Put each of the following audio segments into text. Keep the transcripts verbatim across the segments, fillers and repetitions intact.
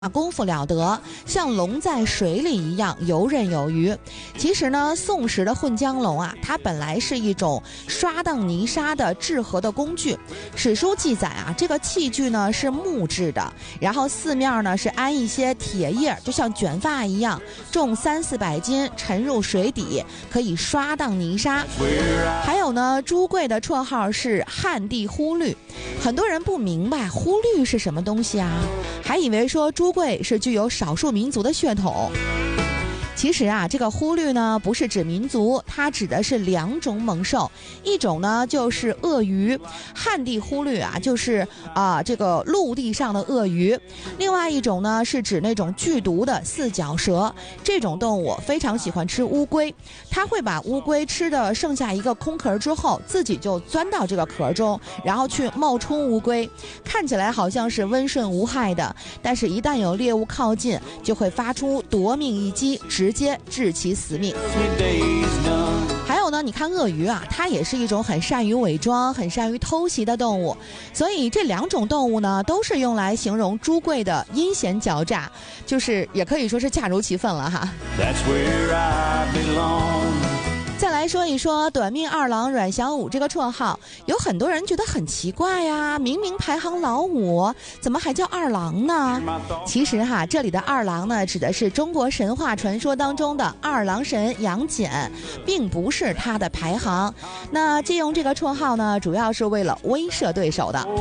功夫了得，像龙在水里一样游刃有余。其实呢，宋时的混江龙啊，它本来是一种刷荡泥沙的治河的工具。史书记载啊，这个器具呢是木质的，然后四面呢是安一些铁叶，就像卷发一样，重三四百斤，沉入水底，可以刷荡泥沙。还有呢，朱贵的绰号是旱地忽律，很多人不明白忽律是什么东西啊，还以为说朱贵是具有少数民族的血统。其实啊，这个忽律呢不是指民族，它指的是两种猛兽，一种呢就是鳄鱼，旱地忽律啊就是啊、呃、这个陆地上的鳄鱼，另外一种呢是指那种剧毒的四脚蛇。这种动物非常喜欢吃乌龟，它会把乌龟吃的剩下一个空壳之后，自己就钻到这个壳中，然后去冒充乌龟，看起来好像是温顺无害的，但是一旦有猎物靠近，就会发出夺命一击，直接致其死命。还有呢，你看鳄鱼啊，它也是一种很善于伪装、很善于偷袭的动物，所以这两种动物呢，都是用来形容朱贵的阴险狡诈，就是也可以说是恰如其分了哈。That's where I belong。再来说一说短命二郎阮小五这个绰号，有很多人觉得很奇怪呀，明明排行老五，怎么还叫二郎呢？其实哈，这里的二郎呢，指的是中国神话传说当中的二郎神杨戬，并不是他的排行。那借用这个绰号呢，主要是为了威慑对手的。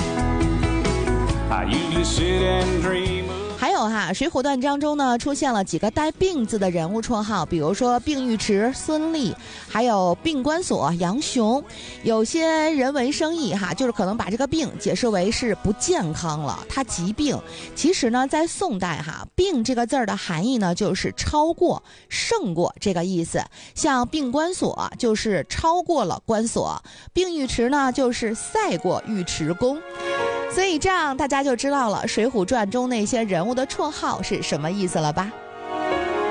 还有哈，《水浒传》当中呢出现了几个带病字的人物绰号，比如说病尉迟孙立，还有病关索杨雄。有些人文生意哈，就是可能把这个病解释为是不健康了，他疾病。其实呢，在宋代哈，病这个字儿的含义呢，就是超过、胜过这个意思。像病关索就是超过了关索，病尉迟呢就是赛过尉迟恭。所以这样大家就知道了《水浒传》中那些人物的绰号是什么意思了吧？